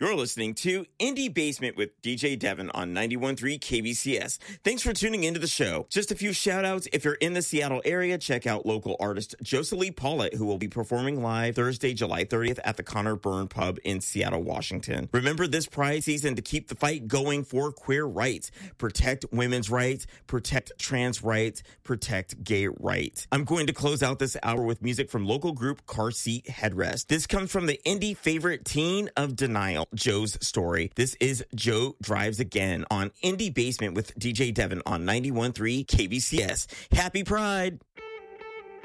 You're listening to Indie Basement with DJ Devin on 91.3 KBCS. Thanks for tuning into the show. Just a few shout outs. If you're in the Seattle area, check out local artist Joselie Paulette, who will be performing live Thursday, July 30th at the Connor Byrne Pub in Seattle, Washington. Remember this Pride season to keep the fight going for queer rights. Protect women's rights, protect trans rights, protect gay rights. I'm going to close out this hour with music from local group Car Seat Headrest. This comes from the indie favorite Teen of Denial, Joe's Story. This is Joe Drives Again on Indie Basement with DJ Devin on 91.3 KBCS. Happy Pride!